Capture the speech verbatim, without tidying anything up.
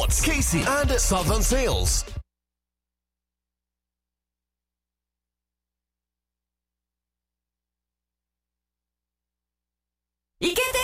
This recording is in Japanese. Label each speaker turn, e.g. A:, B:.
A: Sports, Casey and Southern Sales.
B: いけて